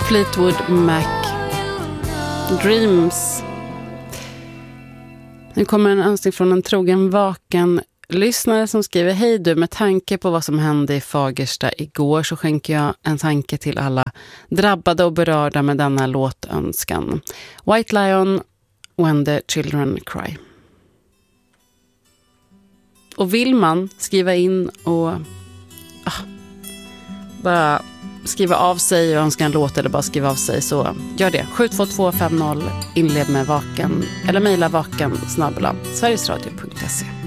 Fleetwood Mac, Dreams. Nu kommer en önskning från en trogen vaken lyssnare som skriver: hej du, med tanke på vad som hände i Fagersta igår så skänker jag en tanke till alla drabbade och berörda med denna låtönskan. White Lion, When the Children Cry. Och vill man skriva in och bara skriva av sig och önska en låt eller bara skriva av sig, så gör det. 72250, inled med vaken eller mejla vaken@sverigesradio.se.